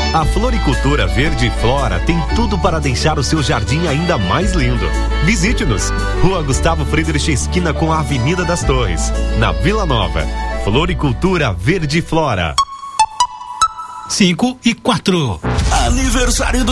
A Floricultura Verde e Flora tem tudo para deixar o seu jardim ainda mais lindo. Visite-nos. Rua Gustavo Friedrich, esquina com a Avenida das Torres, na Vila Nova. Floricultura Verde e Flora. 5 e 4. Aniversário do